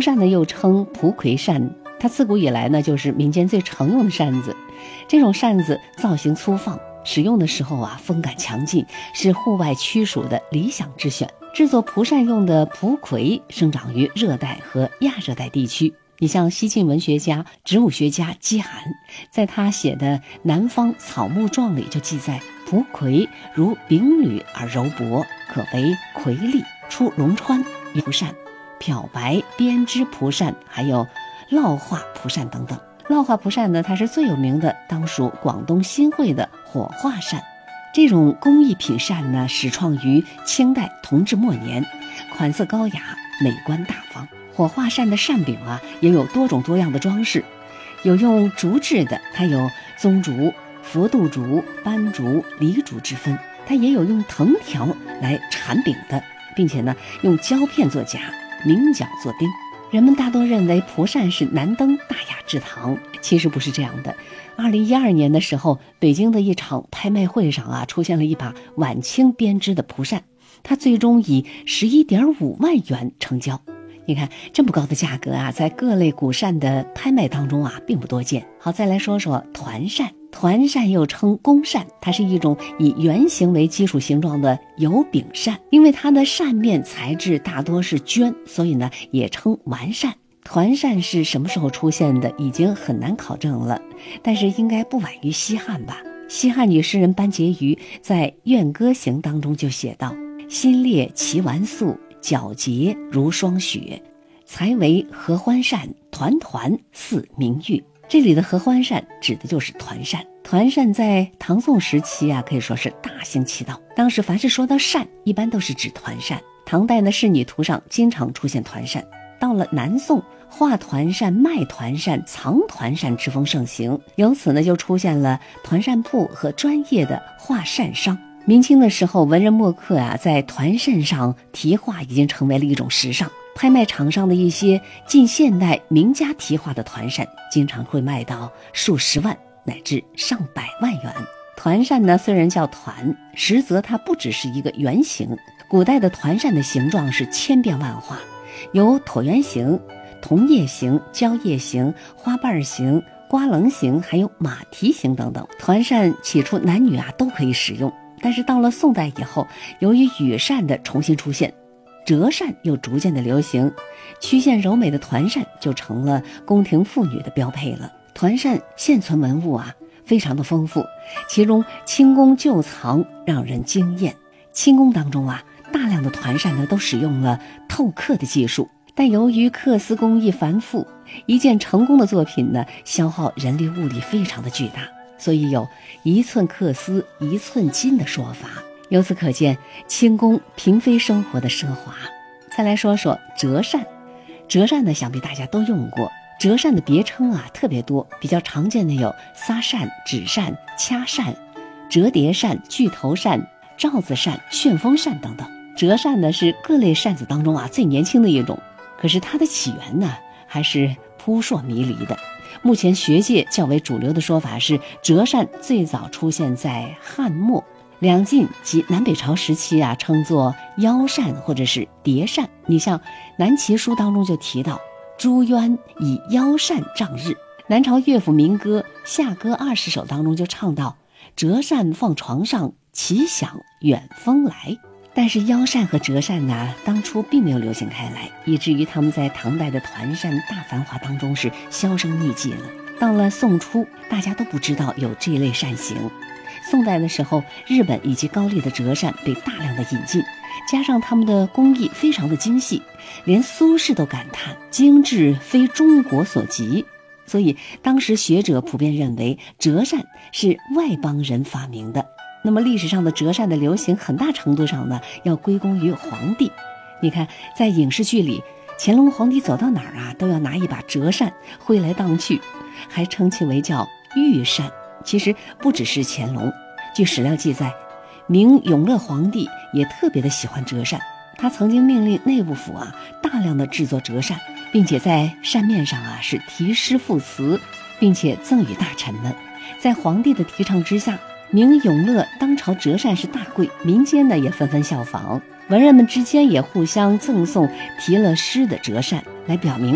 扇呢又称蒲葵扇，它自古以来呢就是民间最常用的扇子。这种扇子造型粗放，使用的时候啊风感强劲，是户外驱暑的理想之选。制作蒲扇用的蒲葵生长于热带和亚热带地区。你像西晋文学家、植物学家姬涵，在他写的《南方草木状》里就记载，蒲葵如秉缕而柔薄，可为葵粒，出龙川蒲扇、漂白编织蒲扇，还有烙画蒲扇等等。烙画蒲扇呢，它是最有名的，当属广东新会的火画扇。这种工艺品扇呢，始创于清代同治末年，款色高雅，美观大方。火画扇的扇柄啊，也有多种多样的装饰，有用竹制的，它有棕竹、佛度竹、斑竹、梨竹之分；它也有用藤条来缠柄的，并且呢，用胶片做夹，明角做钉。人们大多认为蒲扇是难登大雅之堂，其实不是这样的。2012年的时候，北京的一场拍卖会上啊，出现了一把晚清编织的蒲扇，它最终以11.5万元成交。你看这么高的价格啊，在各类古扇的拍卖当中啊，并不多见。好，再来说说团扇。团扇又称弓扇，它是一种以圆形为基础形状的油柄扇，因为它的扇面材质大多是绢，所以呢也称丸扇。团扇是什么时候出现的，已经很难考证了，但是应该不晚于西汉吧。西汉女诗人班婕妤在《怨歌行》当中就写道：心裂其丸素，皎洁如霜雪，才为合欢扇，团团似明月。这里的合欢扇指的就是团扇。团扇在唐宋时期啊，可以说是大行其道。当时凡是说到扇，一般都是指团扇。唐代的仕女图上经常出现团扇。到了南宋，画团扇、卖团扇、藏团扇之风盛行，由此呢就出现了团扇铺和专业的画扇商。明清的时候，文人墨客啊，在团扇上题画已经成为了一种时尚。拍卖场上的一些近现代名家题画的团扇，经常会卖到数十万乃至上百万元。团扇呢，虽然叫团，实则它不只是一个圆形。古代的团扇的形状是千变万化，有椭圆形、桐叶形、蕉叶形、花瓣形、瓜棱形，还有马蹄形等等。团扇起初男女啊都可以使用，但是到了宋代以后，由于羽扇的重新出现，折扇又逐渐的流行，曲线柔美的团扇就成了宫廷妇女的标配了。团扇现存文物啊非常的丰富，其中清宫旧藏让人惊艳。清宫当中啊，大量的团扇呢都使用了透刻的技术，但由于刻丝工艺繁复，一件成功的作品呢消耗人力物力非常的巨大，所以有一寸刻丝一寸金的说法。由此可见清宫嫔妃生活的奢华。再来说说折扇。折扇呢，想必大家都用过。折扇的别称啊特别多，比较常见的有撒扇、纸扇、掐扇、折叠扇、巨头扇、罩子扇、旋风扇等等。折扇呢是各类扇子当中啊最年轻的一种，可是它的起源呢还是扑朔迷离的。目前学界较为主流的说法是，折扇最早出现在汉末，两晋及南北朝时期啊，称作腰扇或者是叠扇。你像南齐书当中就提到，朱渊以腰扇仗日。南朝乐府民歌《夏歌20首》当中就唱到，折扇放床上，齐响远风来。但是腰扇和折扇呢，当初并没有流行开来，以至于他们在唐代的团扇大繁华当中是销声匿迹了。到了宋初，大家都不知道有这一类扇形。宋代的时候，日本以及高丽的折扇被大量的引进，加上他们的工艺非常的精细，连苏轼都感叹精致非中国所及。所以当时学者普遍认为折扇是外邦人发明的。那么历史上的折扇的流行很大程度上呢，要归功于皇帝。你看在影视剧里，乾隆皇帝走到哪儿啊，都要拿一把折扇挥来荡去，还称其为叫御扇。其实不只是乾隆，据史料记载，明永乐皇帝也特别的喜欢折扇，他曾经命令内务府啊大量的制作折扇，并且在扇面上啊是题诗赋词，并且赠予大臣们。在皇帝的提倡之下，明永乐当朝折扇是大贵，民间呢也纷纷效仿，文人们之间也互相赠送题了诗的折扇，来表明